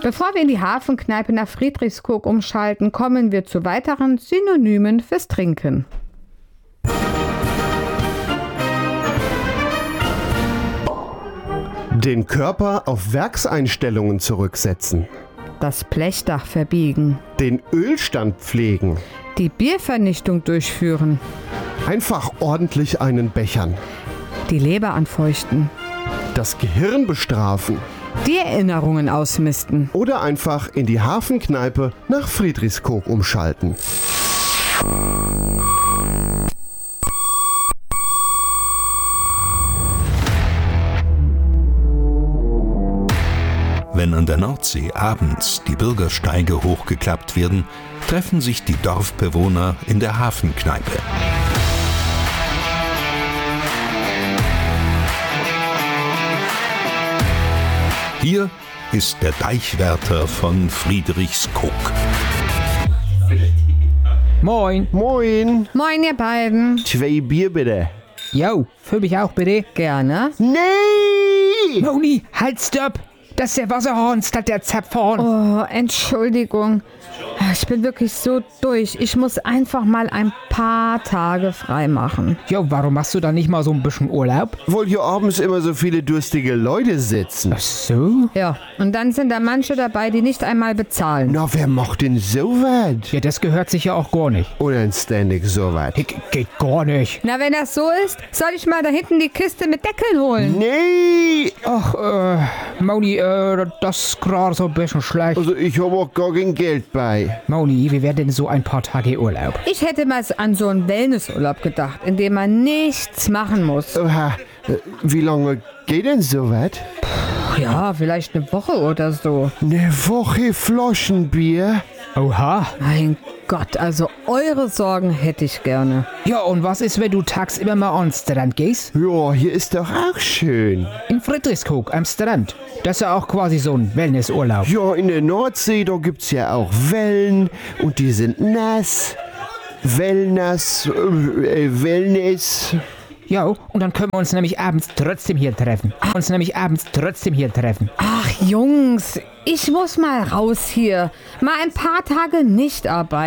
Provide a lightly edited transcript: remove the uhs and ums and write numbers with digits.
Bevor wir in die Hafenkneipe nach Friedrichskoog umschalten, kommen wir zu weiteren Synonymen fürs Trinken. Den Körper auf Werkseinstellungen zurücksetzen. Das Blechdach verbiegen. Den Ölstand pflegen. Die Biervernichtung durchführen. Einfach ordentlich einen bechern. Die Leber anfeuchten. Das Gehirn bestrafen. Die Erinnerungen ausmisten. Oder einfach in die Hafenkneipe nach Friedrichskoog umschalten. Wenn an der Nordsee abends die Bürgersteige hochgeklappt werden, treffen sich die Dorfbewohner in der Hafenkneipe. Hier ist der Deichwärter von Friedrichskoog. Moin. Moin. Moin, ihr beiden. 2 Bier bitte. Jo, für mich auch bitte. Gerne. Nee! Moni, halt, stopp. Das ist der Wasserhorn statt der Zapfhorn. Oh, Entschuldigung. Ich bin wirklich so durch. Ich muss einfach mal ein paar Tage frei machen. Jo, warum machst du dann nicht mal so ein bisschen Urlaub? Weil hier abends immer so viele durstige Leute sitzen. Ach so? Ja, und dann sind da manche dabei, die nicht einmal bezahlen. Na, wer macht denn so was? Ja, das gehört sich ja auch gar nicht. Unanständig so was. Geht gar nicht. Na, wenn das so ist, soll ich mal da hinten die Kiste mit Deckeln holen? Nee! Ach, Moni, das ist gerade so ein bisschen schlecht. Also ich habe auch gar kein Geld bei. Moni, wie wäre denn so ein paar Tage Urlaub? Ich hätte mal an so einen Wellnessurlaub gedacht, in dem man nichts machen muss. Oha, wie lange geht denn so was? Ja, vielleicht eine Woche oder so. Eine Woche Flaschenbier? Oha. Mein Gott, also eure Sorgen hätte ich gerne. Ja, und was ist, wenn du tagsüber mal an den Strand gehst? Ja, hier ist doch auch schön. In Friedrichskoog am Strand. Das ist ja auch quasi so ein Wellnessurlaub. Ja, in der Nordsee, da gibt's ja auch Wellen und die sind nass. Wellness. Ja, und dann können wir uns nämlich abends trotzdem hier treffen. Ach Jungs, ich muss mal raus hier. Mal ein paar Tage nicht arbeiten.